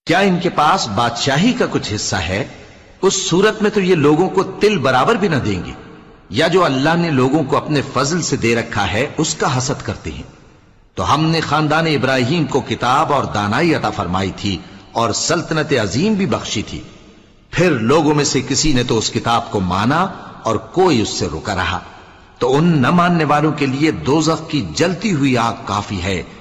क्या इनके पास बादशाही का कुछ हिस्सा है? उस सूरत में तो ये लोगों को तिल बराबर भी न देंगे। या जो अल्लाह ने लोगों को अपने फजल से दे रखा है उसका हसद करते हैं। तो हमने खानदान इब्राहिम को किताब और दानाई अता फरमाई थी और सल्तनत अजीम भी बख्शी थी। फिर लोगों में से किसी ने तो उस किताब को माना और कोई उससे रुका रहा। तो उन न मानने वालों के लिए दोज़ख की जलती हुई आग काफी है